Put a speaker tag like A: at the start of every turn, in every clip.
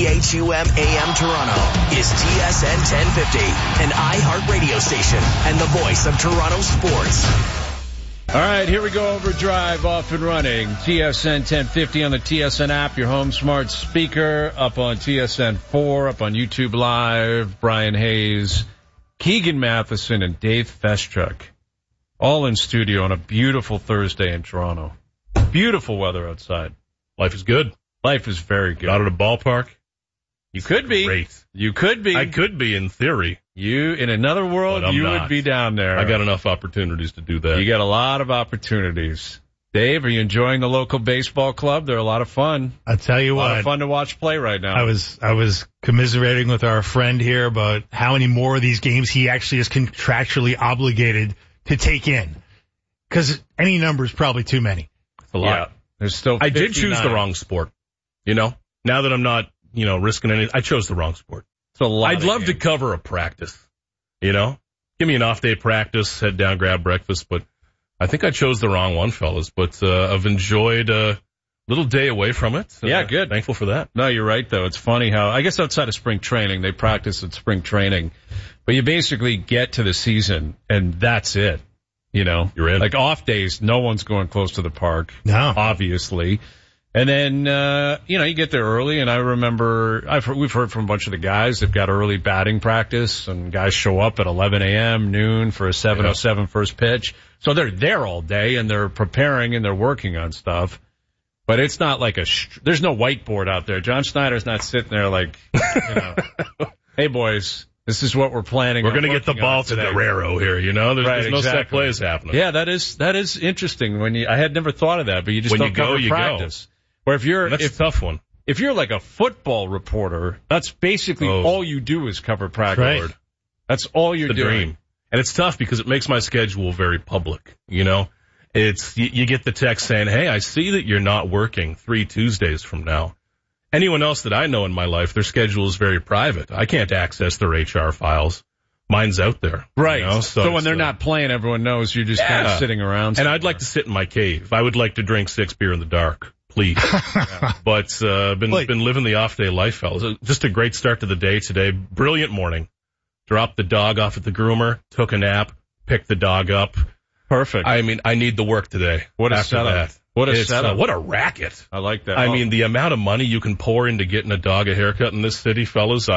A: CHUM AM Toronto is TSN 1050, an iHeart radio station and the voice of Toronto sports.
B: All right, here we go. Overdrive off and running. TSN 1050 on the TSN app, your home smart speaker, up on TSN 4, up on YouTube Live. Brian Hayes, Keegan Matheson, and Dave Feschuk, all in studio on a beautiful Thursday in Toronto. Beautiful weather outside.
C: Life is good.
B: Life is very good.
C: Out at a ballpark?
B: You could be.
C: Great.
B: You could be.
C: I could be, in theory.
B: You, in another world, you would be down there.
C: I got enough opportunities to do that.
B: You got a lot of opportunities. Dave, are you enjoying the local baseball club? They're a lot of fun.
D: I'll tell you what.
B: A lot of fun to watch play right now.
D: I was commiserating with our friend here about how many more of these games he actually is contractually obligated to take in. Because any number is probably too many.
C: It's a lot.
B: Yeah, there's still 59.
C: I did choose the wrong sport. You know, now that I'm not, risking anything, I chose the wrong sport.
B: It's a lot.
C: I'd love to cover a practice, Give me an off-day practice, head down, grab breakfast, but I think I chose the wrong one, fellas. But I've enjoyed a little day away from it.
B: Yeah, good.
C: Thankful for that.
B: No, you're right, though. It's funny how, I guess outside of spring training, they practice at spring training, but you basically get to the season, and that's it.
C: You're in.
B: Like off days, no one's going close to the park.
D: No.
B: Obviously. And then, you get there early, and I remember, we've heard from a bunch of the guys, they've got early batting practice, and guys show up at 11 a.m., noon for a 7:07 first pitch. So they're there all day, and they're preparing, and they're working on stuff. But it's not like there's no whiteboard out there. John Schneider's not sitting there like, hey boys, this is what we're planning.
C: We're going to get the ball to Guerrero here, There's no set plays happening.
B: Yeah, that is interesting. I had never thought of that, but you just don't cover practice. Or
C: that's a tough one.
B: If you're like a football reporter, that's basically all you do is cover practice.
D: Right.
B: That's all you're doing.
C: Dream. And it's tough because it makes my schedule very public, It's, you get the text saying, hey, I see that you're not working 3 Tuesdays from now. Anyone else that I know in my life, their schedule is very private. I can't access their HR files. Mine's out there.
B: Right. So when they're not playing, everyone knows you're just kind of sitting around somewhere.
C: And I'd like to sit in my cave. I would like to drink 6 beer in the dark. Please. But been living the off-day life, fellas. Just a great start to the day today. Brilliant morning. Dropped the dog off at the groomer, took a nap, picked the dog up.
B: Perfect.
C: I mean, I need the work today.
B: What a setup. What a setup.
C: What a racket.
B: I like that.
C: I mean, the amount of money you can pour into getting a dog a haircut in this city, fellas,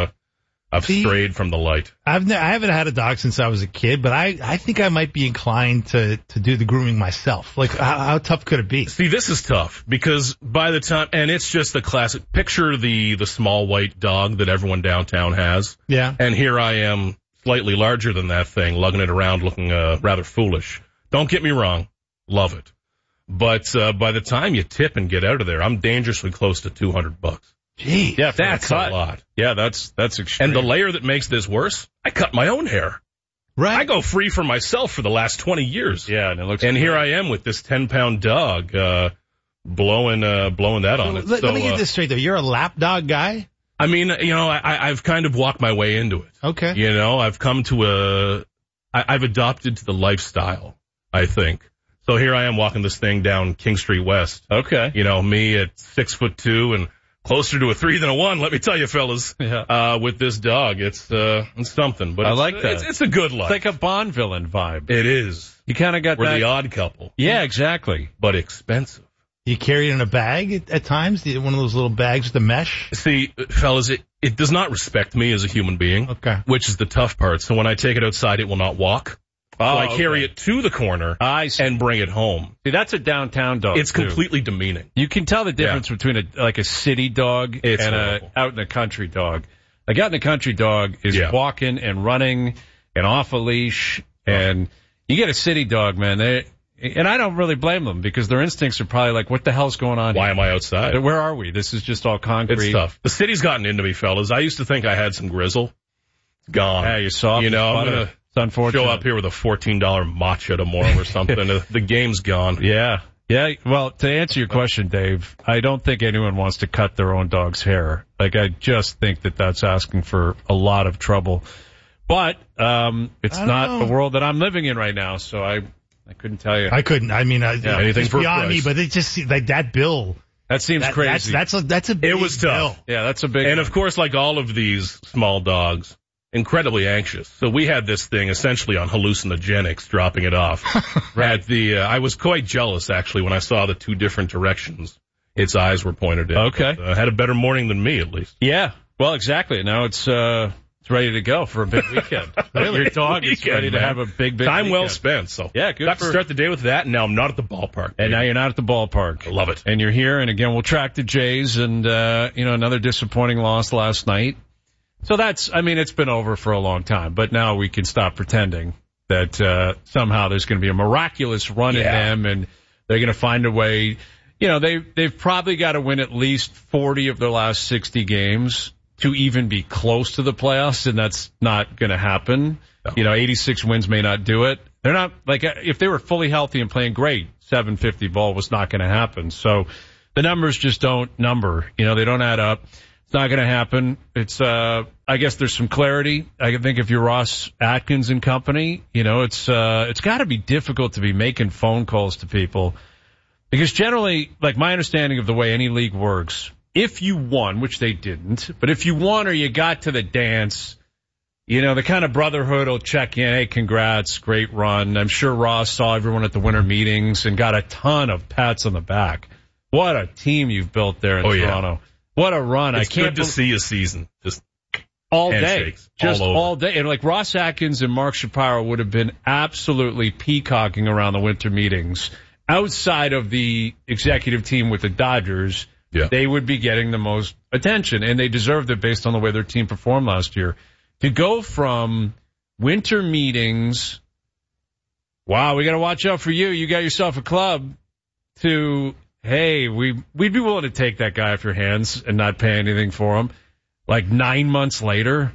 C: I've strayed from the light.
D: I haven't had a dog since I was a kid, but I think I might be inclined to do the grooming myself. Like, how tough could it be?
C: See, this is tough because by the time, and it's just the classic, picture the small white dog that everyone downtown has.
D: Yeah.
C: And here I am, slightly larger than that thing, lugging it around looking rather foolish. Don't get me wrong. Love it. But by the time you tip and get out of there, I'm dangerously close to $200.
D: Gee,
B: yeah,
C: that's a lot.
B: Yeah, that's extreme.
C: And the layer that makes this worse, I cut my own hair.
D: Right.
C: I go free for myself for the last 20 years.
B: Yeah, and it looks.
C: And here I am with this 10-pound dog, blowing that on it.
D: Let me get this straight though. You're a lap dog guy?
C: I mean, I've kind of walked my way into it.
D: Okay.
C: I've come to I've adopted to the lifestyle, I think. So here I am walking this thing down King Street West.
B: Okay.
C: Me at 6'2" and closer to a 3 than a 1, let me tell you, fellas.
B: Yeah.
C: With this dog, it's something. But
B: I like that.
C: It's a good life.
B: It's like a Bond villain vibe.
C: It is.
B: You kind of got
C: We're
B: that.
C: the odd couple.
B: Yeah, exactly.
C: But expensive.
D: You carry it in a bag at times? One of those little bags with the mesh?
C: See, fellas, it does not respect me as a human being.
D: Okay.
C: Which is the tough part. So when I take it outside, it will not walk. So I carry it to the corner and bring it home.
B: See, that's a downtown dog.
C: It's completely demeaning.
B: You can tell the difference between a city dog and a out in the country dog. Like out in the country dog is walking and running and off a leash, and you get a city dog, man. And I don't really blame them because their instincts are probably like, what the hell's going on here?
C: Why am I outside?
B: Where are we? This is just all concrete.
C: It's tough. The city's gotten into me, fellas. I used to think I had some grizzle. It's gone.
B: Yeah, you're soft.
C: I'm going to show up here with a $14 matcha tomorrow or something. The game's gone.
B: Yeah. Yeah, well, to answer your question, Dave, I don't think anyone wants to cut their own dog's hair. Like, I just think that that's asking for a lot of trouble. But it's not the world that I'm living in right now, so I couldn't tell you.
D: I couldn't. I mean,
C: anything
D: it's
C: for
D: beyond
C: price.
D: me, but it just like that bill
B: That seems crazy.
D: That's a big
C: It was tough.
B: Yeah, that's a big
C: And
B: one.
C: of course, like all of these small dogs, incredibly anxious. So we had this thing essentially on hallucinogenics, dropping it off. I was quite jealous actually when I saw the two different directions its eyes were pointed in.
B: Okay.
C: But, had a better morning than me, at least.
B: Yeah. Well, exactly. Now it's ready to go for a big weekend.
C: Really?
B: Your dog is ready to have a big
C: Time
B: weekend.
C: well spent. So
B: Yeah, good
C: got to start the day with that, and now I'm not at the ballpark.
B: And now you're not at the ballpark.
C: I love it.
B: And you're here, and again, we'll track the Jays, and, another disappointing loss last night. So it's been over for a long time, but now we can stop pretending that, somehow there's going to be a miraculous run in them, and they're going to find a way. They've probably got to win at least 40 of their last 60 games to even be close to the playoffs, and that's not going to happen. No. 86 wins may not do it. They're not, if they were fully healthy and playing great, 750 ball was not going to happen. So the numbers just don't number. They don't add up. It's not going to happen. It's, I guess there's some clarity. I think if you're Ross Atkins and company, it's got to be difficult to be making phone calls to people. Because generally, my understanding of the way any league works, if you won, which they didn't, but if you won or you got to the dance, the kind of brotherhood will check in, hey, congrats, great run. I'm sure Ross saw everyone at the winter meetings and got a ton of pats on the back. What a team you've built there in Toronto. Yeah. What a run.
C: It's good to see a season. Just
B: all day. Just
C: all
B: day. And Ross Atkins and Mark Shapiro would have been absolutely peacocking around the winter meetings. Outside of the executive team with the Dodgers, they would be getting the most attention, and they deserved it based on the way their team performed last year. To go from winter meetings, wow, we got to watch out for you. You got yourself a club, to, hey, we'd be willing to take that guy off your hands and not pay anything for him. 9 months later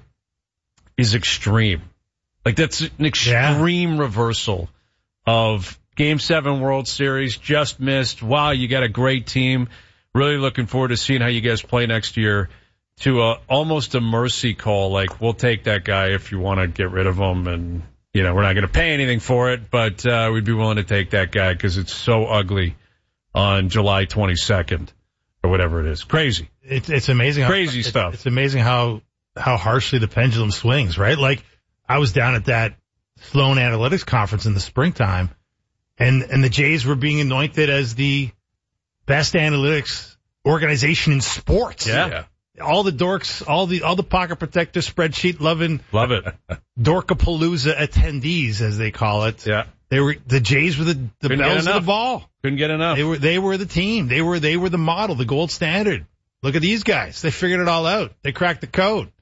B: is extreme. That's an extreme reversal of Game 7 World Series, just missed. Wow, you got a great team. Really looking forward to seeing how you guys play next year. To almost a mercy call, we'll take that guy if you want to get rid of him, and we're not going to pay anything for it, but we'd be willing to take that guy because it's so ugly on July 22nd or whatever it is. Crazy.
D: It's amazing.
B: Crazy stuff.
D: It's amazing how harshly the pendulum swings, right? I was down at that Sloan Analytics conference in the springtime. And the Jays were being anointed as the best analytics organization in sports.
B: Yeah.
D: All the dorks, all the pocket protector spreadsheet loving.
B: Love it.
D: Dorkapalooza attendees, as they call it.
B: Yeah.
D: The Jays were the bells of the ball.
B: Couldn't get enough.
D: They were the team. They were the model, the gold standard. Look at these guys. They figured it all out. They cracked the code.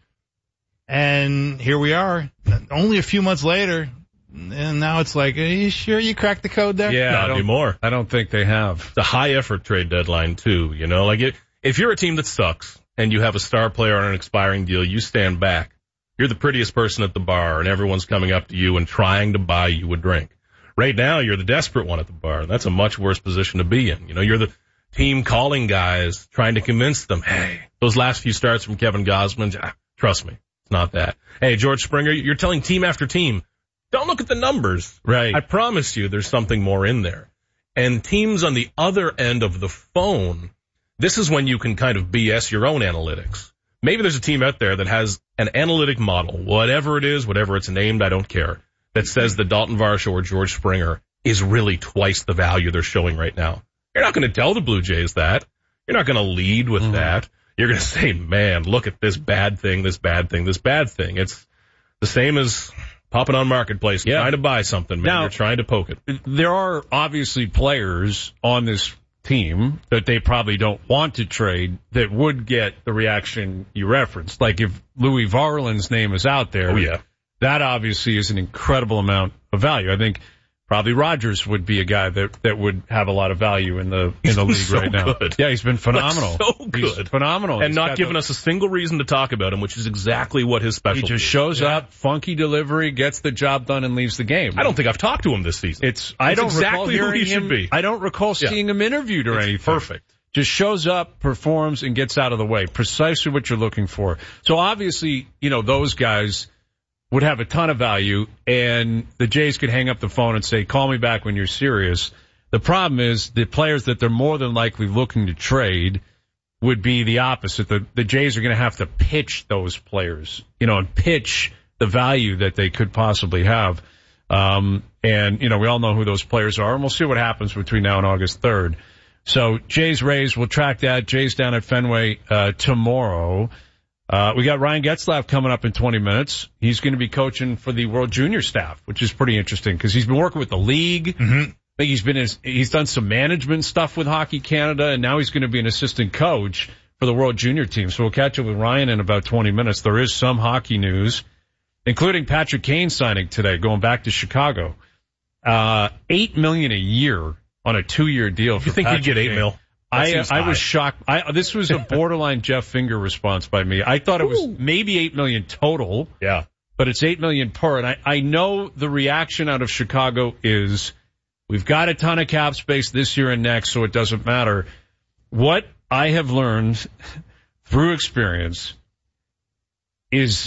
D: And here we are, only a few months later. And now it's are you sure you cracked the code there?
B: Yeah,
C: not anymore.
B: I don't think they have.
C: It's a high effort trade deadline too, if you're a team that sucks and you have a star player on an expiring deal, you stand back. You're the prettiest person at the bar and everyone's coming up to you and trying to buy you a drink. Right now, you're the desperate one at the bar. That's a much worse position to be in. You're the team calling guys, trying to convince them, hey, those last few starts from Kevin Gausman, trust me, it's not that. Hey, George Springer, you're telling team after team, don't look at the numbers.
B: Right.
C: I promise you there's something more in there. And teams on the other end of the phone, this is when you can kind of BS your own analytics. Maybe there's a team out there that has an analytic model, whatever it is, whatever it's named, I don't care, that says that Dalton Varsho or George Springer is really twice the value they're showing right now. You're not going to tell the Blue Jays that. You're not going to lead with that. You're going to say, man, look at this bad thing, this bad thing, this bad thing. It's the same as popping on Marketplace, trying to buy something, man. Now, you're trying to poke it.
B: There are obviously players on this team that they probably don't want to trade that would get the reaction you referenced. If Louis Varland's name is out there, that obviously is an incredible amount of value. I think probably Rogers would be a guy that would have a lot of value in the league
C: so
B: right now.
C: Good.
B: Yeah, he's been phenomenal.
C: So good.
B: He's phenomenal.
C: And not giving us a single reason to talk about him, which is exactly what his specialty is.
B: He just shows up, funky delivery, gets the job done, and leaves the game.
C: I don't think I've talked to him this season.
B: I don't
C: exactly
B: recall
C: who he should be.
B: I don't recall seeing him interviewed or anything.
C: Perfect.
B: Just shows up, performs, and gets out of the way. Precisely what you're looking for. So obviously, those guys would have a ton of value, and the Jays could hang up the phone and say, call me back when you're serious. The problem is the players that they're more than likely looking to trade would be the opposite. The Jays are going to have to pitch those players, and pitch the value that they could possibly have. And, we all know who those players are, and we'll see what happens between now and August 3rd. So Jays, Rays, we'll track that. Jays down at Fenway tomorrow. We got Ryan Getzlaf coming up in 20 minutes. He's going to be coaching for the World Junior staff, which is pretty interesting because he's been working with the league. Mm-hmm. I think he's done some management stuff with Hockey Canada, and now he's going to be an assistant coach for the World Junior team. So we'll catch up with Ryan in about 20 minutes. There is some hockey news, including Patrick Kane signing today, going back to Chicago. $8 million a year on a 2-year deal.
C: You think he'd get $8 million?
B: I was shocked. This was a borderline Jeff Finger response by me. I thought it was maybe $8 million total.
C: Yeah.
B: But it's $8 million per. And I know the reaction out of Chicago is we've got a ton of cap space this year and next, so it doesn't matter. What I have learned through experience is